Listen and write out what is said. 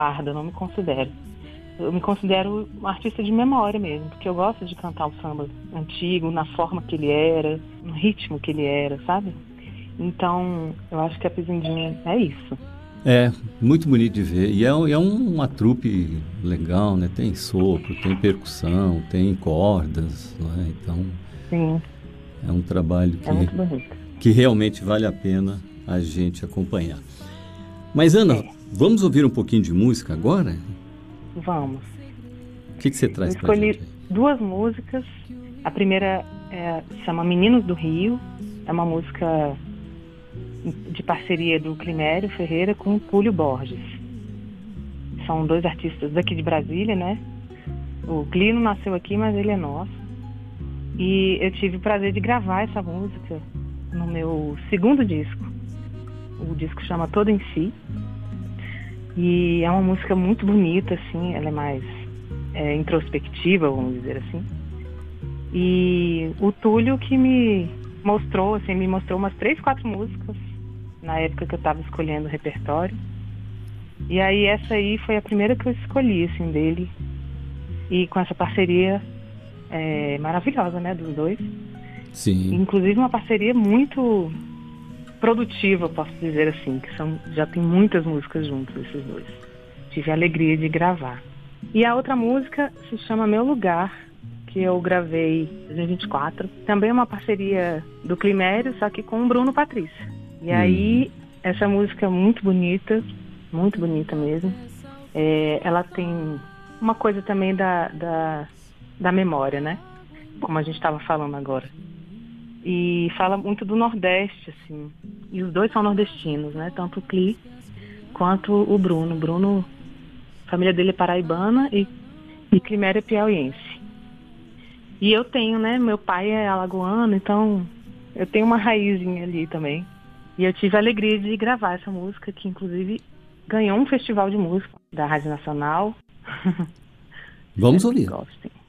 Eu não me considero. Eu me considero um artista de memória mesmo, porque eu gosto de cantar o samba antigo, na forma que ele era, no ritmo que ele era, sabe? Então, eu acho que a Pisindinha é isso. É, muito bonito de ver. E é uma trupe legal, né? Tem sopro, tem percussão, tem cordas, né? Então, Sim, é um trabalho é muito bonito. que realmente vale a pena a gente acompanhar. Mas, Ana, É, vamos ouvir um pouquinho de música agora? vamos. O que você Eu traz pra gente escolhi aí? duas músicas. A primeira se chama Meninos do Rio. É uma música de parceria do Climério Ferreira com o Túlio Borges. São dois artistas daqui de Brasília, né? O Clino nasceu aqui, mas ele é nosso. E eu tive o prazer de gravar essa música no meu segundo disco. O disco chama Todo em Si. E é uma música muito bonita, assim. Ela é mais introspectiva, vamos dizer assim. E o Túlio que me mostrou umas 3, 4 músicas na época que eu estava escolhendo o repertório. E aí essa aí foi a primeira que eu escolhi, assim, dele. E com essa parceria maravilhosa, né, dos dois. Sim. Inclusive uma parceria muito produtiva, posso dizer assim, que já tem muitas músicas juntos, esses dois. Tive a alegria de gravar. E a outra música se chama Meu Lugar, que eu gravei em 2024. Também é uma parceria do Climério, só que com o Bruno Patrício. E Uhum. aí, essa música é muito bonita mesmo. Ela tem uma coisa também da memória, né? Como a gente estava falando agora. E fala muito do Nordeste, assim. E os dois são nordestinos, né? Tanto o Cli quanto o Bruno. Bruno, a família dele é paraibana e Climério é piauiense. E eu tenho, né? Meu pai é alagoano, então eu tenho uma raizinha ali também. E eu tive a alegria de gravar essa música, que inclusive ganhou um festival de música da Rádio Nacional. Vamos Espero que ouvir. gostem.